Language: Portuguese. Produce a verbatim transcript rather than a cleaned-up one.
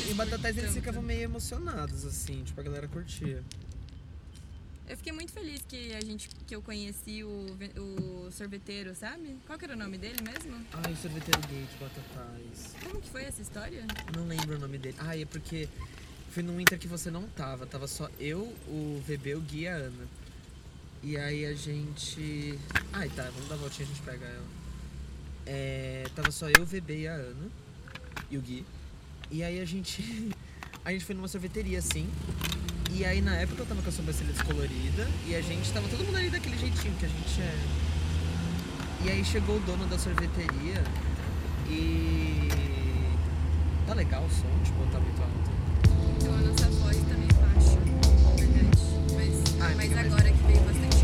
em Batatais eles ficavam meio emocionados, assim, tipo, a galera curtia. Eu fiquei muito feliz que a gente, que eu conheci o, o sorveteiro, sabe? Qual que era o nome dele mesmo? Ai, o sorveteiro gay de Batatais. Como que foi essa história? Não lembro o nome dele. Ai, é porque foi num Inter que você não tava. Tava só eu, o V B, o Gui e a Ana. E aí a gente... Ai, tá, vamos dar uma voltinha e a gente pega ela. É... Tava só eu, o V B e a Ana. E o Gui. E aí a gente... A gente foi numa sorveteria, assim. E aí na época eu tava com a sobrancelha descolorida. E a gente tava todo mundo ali daquele jeitinho que a gente é. E aí chegou o dono da sorveteria. E... Tá legal o som? Tipo, tá muito alto? Então a nossa voz tá meio baixa, na verdade. Mas, Ai, mas amiga, mas- agora que veio bastante